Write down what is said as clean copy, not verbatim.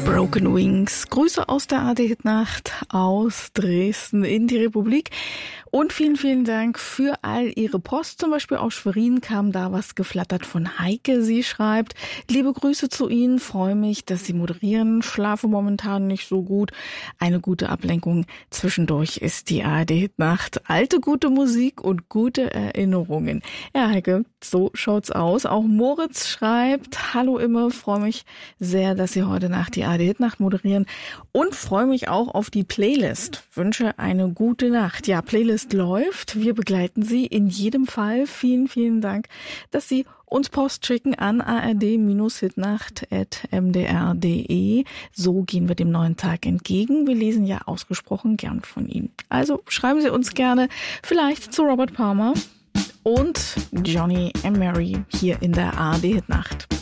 Broken Wings. Grüße aus der AD-Hit-Nacht aus Dresden in die Republik. Und vielen, vielen Dank für all Ihre Post. Zum Beispiel aus Schwerin kam da was geflattert von Heike. Sie schreibt: Liebe Grüße zu Ihnen, freue mich, dass Sie moderieren, schlafe momentan nicht so gut. Eine gute Ablenkung zwischendurch ist die ARD-Hit-Nacht. Alte, gute Musik und gute Erinnerungen. Ja, Heike, so schaut's aus. Auch Moritz schreibt: Hallo Imme, freue mich sehr, dass Sie heute Nacht die ARD-Hit-Nacht moderieren und freue mich auch auf die Playlist. Wünsche eine gute Nacht. Ja, Playlist läuft. Wir begleiten Sie in jedem Fall. Vielen, vielen Dank, dass Sie uns Post schicken an ard-hitnacht@mdr.de. So gehen wir dem neuen Tag entgegen. Wir lesen ja ausgesprochen gern von Ihnen. Also schreiben Sie uns gerne vielleicht zu Robert Palmer und Johnny and Mary hier in der ARD-Hitnacht.